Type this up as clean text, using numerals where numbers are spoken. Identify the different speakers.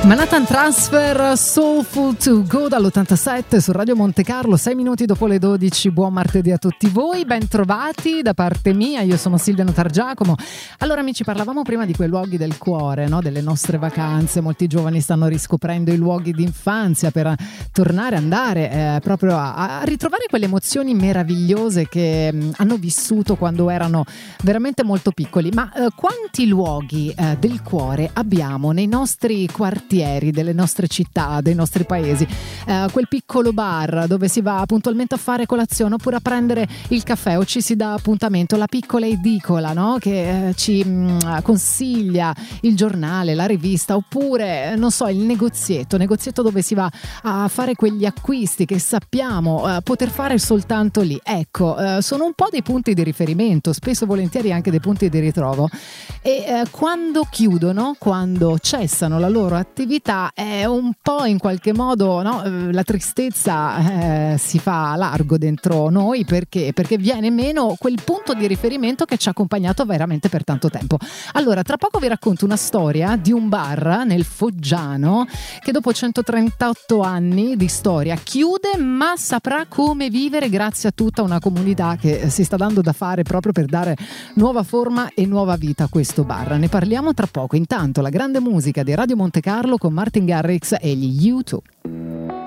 Speaker 1: Manhattan Transfer, Soulful to Go dall'87 su Radio Monte Carlo, 6 minuti dopo le 12. Buon martedì a tutti voi, ben trovati da parte mia, io sono Silvia Notargiacomo. Allora amici, parlavamo prima di quei luoghi del cuore, no? Delle nostre vacanze. Molti giovani stanno riscoprendo i luoghi d'infanzia per tornare, andare proprio a ritrovare quelle emozioni meravigliose che hanno vissuto quando erano veramente molto piccoli. Ma quanti luoghi del cuore abbiamo nei nostri quartieri, delle nostre città, dei nostri paesi? Quel piccolo bar dove si va puntualmente a fare colazione oppure a prendere il caffè o ci si dà appuntamento, la piccola edicola, no? Che ci consiglia il giornale, la rivista, oppure non so, il negozietto dove si va a fare quegli acquisti che sappiamo poter fare soltanto lì. Ecco, sono un po' dei punti di riferimento, spesso e volentieri anche dei punti di ritrovo, e quando chiudono, quando cessano la loro attività, è un po' in qualche modo, no? La tristezza si fa largo dentro noi perché viene meno quel punto di riferimento che ci ha accompagnato veramente per tanto tempo. Allora, tra poco vi racconto una storia di un bar nel Foggiano che dopo 138 anni di storia chiude, ma saprà come vivere grazie a tutta una comunità che si sta dando da fare proprio per dare nuova forma e nuova vita a questo bar. Ne parliamo tra poco. Intanto la grande musica di Radio Monte Carlo con Martin Garrix e gli U2.